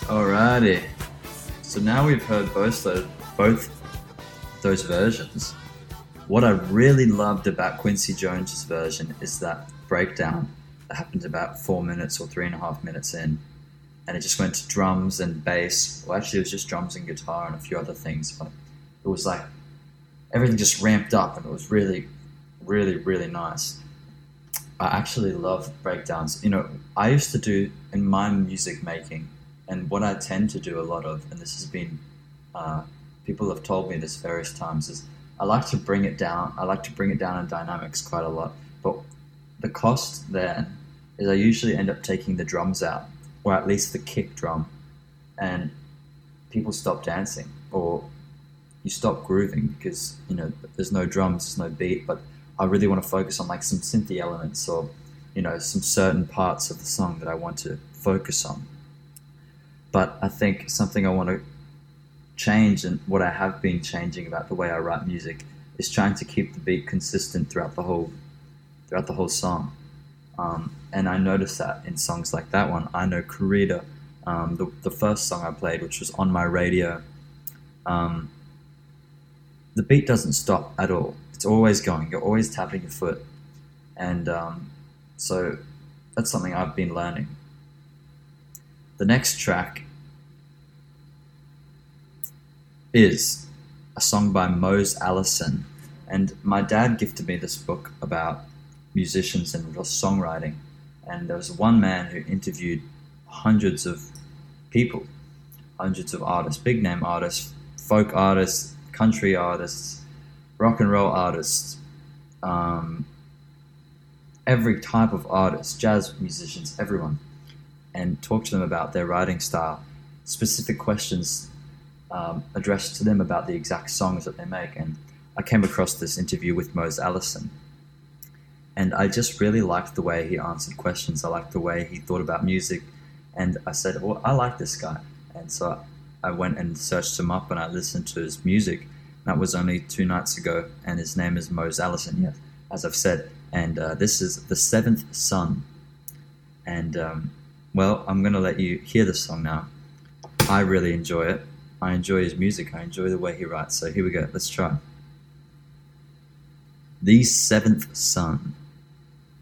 Alrighty. So now we've heard both those versions. What I really loved about Quincy Jones's version is that breakdown that happened about 4 minutes or 3.5 minutes in, and it just went to drums and bass. Well, actually, it was just drums and guitar and a few other things, but it was like everything just ramped up, and it was really, really, really nice. I actually love breakdowns. I used to do in my music making, and what I tend to do a lot of, and this has been, people have told me this various times, is I like to bring it down. I like to bring it down in dynamics quite a lot. But the cost then is I usually end up taking the drums out, or at least the kick drum, and people stop dancing, or you stop grooving because there's no drums, there's no beat. But I really want to focus on like some synthy elements, or some certain parts of the song that I want to focus on. But I think something I want to change, and what I have been changing about the way I write music, is trying to keep the beat consistent throughout the whole song. And I noticed that in songs like that one. I know Corrida, the first song I played, which was On My Radio. um, the beat doesn't stop at all. It's always going. You're always tapping your foot, and so that's something I've been learning. The next track is a song by Mose Allison, and my dad gifted me this book about musicians and songwriting. And there was one man who interviewed hundreds of people, hundreds of artists, big name artists, folk artists, country artists, rock and roll artists, um, every type of artist, jazz musicians, everyone, and talked to them about their writing style, specific questions addressed to them about the exact songs that they make. And I came across this interview with Mose Allison, and I just really liked the way he answered questions. I liked the way he thought about music, and I said, well, I like this guy. And so I went and searched him up, and I listened to his music. That was only 2 nights ago, and his name is Mose Allison, yes, as I've said. And this is The Seventh Son. And, well, I'm going to let you hear the song now. I really enjoy it. I enjoy his music. I enjoy the way he writes. So here we go. Let's try. The Seventh Son.